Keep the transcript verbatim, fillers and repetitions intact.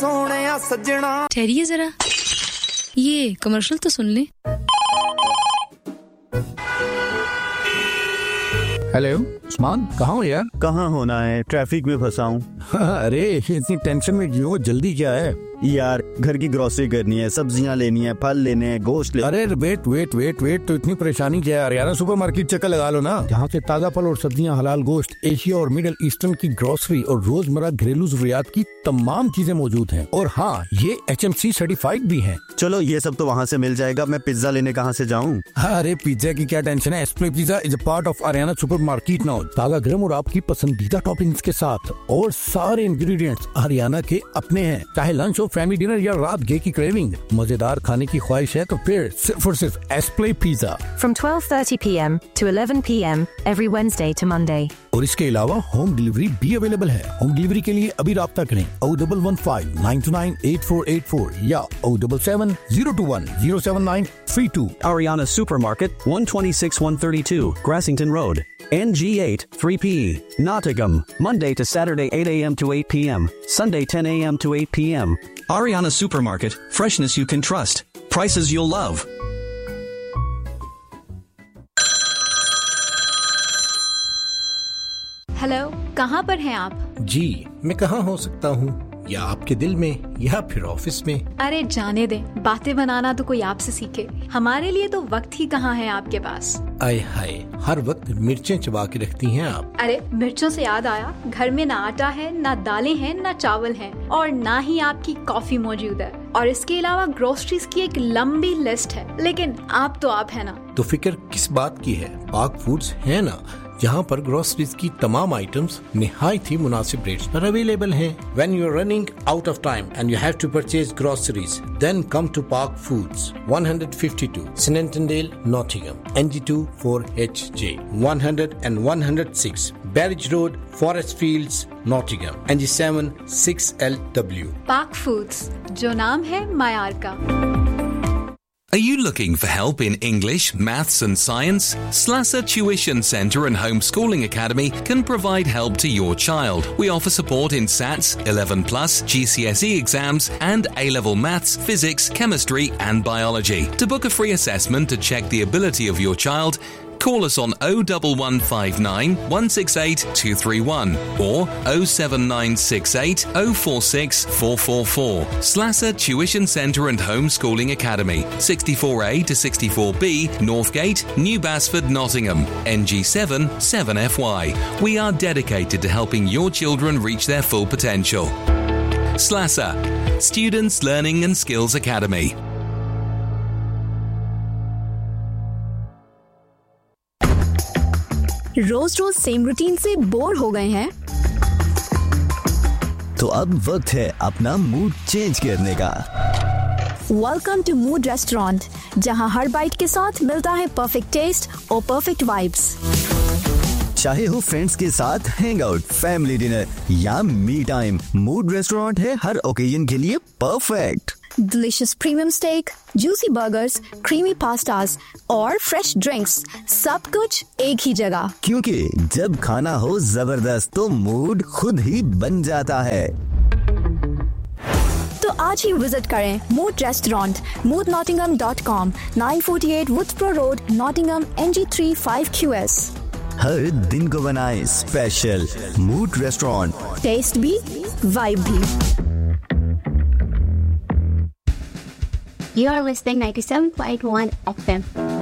सोहणिया सज्जणा। ठहरिए जरा, ये कमर्शियल तो सुन ले। हेलो उस्मान, कहाँ हो यार? कहाँ होना है, ट्रैफिक में फंसा हूँ। अरे इतनी टेंशन में क्यों? जल्दी क्या है? यार घर की ग्रोसरी करनी है, सब्जियाँ लेनी है, फल लेने हैं, गोश्त ले। अरे वेट वेट वेट वेट तो इतनी परेशानी क्या है यार? सुपरमार्केट चक्कर लगा लो ना, जहाँ से ताजा फल और सब्जियाँ, हलाल गोश्त, एशिया और मिडिल ईस्टर्न की ग्रोसरी और रोजमर्रा घरेलू जरूरियात की तमाम चीजें मौजूद हैं। और हाँ, ये एच एम सी सर्टिफाइड भी है। चलो ये सब तो वहाँ से मिल जाएगा, मैं पिज्जा लेने कहाँ से जाऊँ? अरे पिज्जा की क्या टेंशन है, एस्प्ले pizza is a part of Ariana supermarket now. ताजा गरम और आपकी पसंदीदा टॉपिंग्स के साथ, और सारे इंग्रेडिएंट्स आरियाना के अपने हैं। चाहे लंच हो, फैमिली डिनर या रात गे की क्रेविंग, मजेदार खाने की ख्वाहिश है तो फिर सिर्फ और सिर्फ एस्प्ले pizza. From twelve thirty p m to eleven p m every Wednesday to Monday. और इसके अलावा होम डिलीवरी भी अवेलेबल है। होम डिलीवरी के लिए अभी राब्ता करें O double one five nine to nine eight four eight four या O double seven zero to one zero seven nine three to. Ariana Supermarket, one twenty-six one thirty-two, Grassington Road, N G eight three P E, Nottingham, Monday to Saturday eight a m to eight p m, Sunday ten a m to eight p m. Ariana Supermarket, freshness you can trust, prices you'll love. Hello, कहाँ पर हैं आप? जी, मैं कहाँ हो सकता हूँ? या आपके दिल में या फिर ऑफिस में? अरे जाने दें, बातें बनाना तो कोई आपसे सीखे। हमारे लिए तो वक्त ही कहाँ है आपके पास। आय हाय, हर वक्त मिर्चें चबा के रखती हैं आप। अरे मिर्चों से याद आया, घर में ना आटा है, ना दालें हैं, ना चावल हैं, और ना ही आपकी कॉफी मौजूद है। और इसके अलावा ग्रोसरीज की एक लंबी लिस्ट है, लेकिन आप तो आप है ना। तो फिक्र किस बात की है? पाक फूड्स है ना, जहाँ पर ग्रोसरीज की तमाम आइटम्स निहायत ही मुनासिब रेट्स पर अवेलेबल हैं। When you are running out of time and you have to purchase groceries, then come to Park Foods, one fifty-two Snentondale, Nottingham, N G two four H J, one hundred and one oh six Barrage Road, Forest Fields, Nottingham, N G seven six L W. Park Foods, जो नाम है मायार का। Are you looking for help in English, maths and science? Slasser Tuition Centre and Homeschooling Academy can provide help to your child. We offer support in S A Ts, eleven plus, G C S E exams and A-level maths, physics, chemistry and biology. To book a free assessment to check the ability of your child, call us on oh one one five nine one six eight two three one or oh seven nine six eight oh four six four four four. Slasser Tuition Centre and Homeschooling Academy, sixty-four A to sixty-four B, Northgate, New Basford, Nottingham, N G seven seven F Y. We are dedicated to helping your children reach their full potential. Slasser, Students Learning and Skills Academy. Rose rose same routine से bore हो गए हैं? तो अब वक्त है अपना mood change करने का। वेलकम टू मूड रेस्टोरेंट, जहां हर बाइट के साथ मिलता है परफेक्ट टेस्ट और परफेक्ट वाइब्स। चाहे हो फ्रेंड्स के साथ हैंग आउट, फैमिली डिनर या मी टाइम, मूड रेस्टोरेंट है हर ओकेजन के लिए perfect. Delicious premium stake, juicy burgers, creamy pastas और फ्रेश ड्रिंक्स, सब कुछ एक ही जगह। क्योंकि जब खाना हो जबरदस्त तो मूड खुद ही बन जाता है। तो आज ही विजिट करें mood restaurant, mood Nottingham dot com, nine forty eight वुड्सब्रो road, Nottingham, N G three five Q S. हर दिन को बनाए स्पेशल, मूड रेस्टोरेंट। टेस्ट भी, वाइब भी। You are listening ninety-seven point one F M.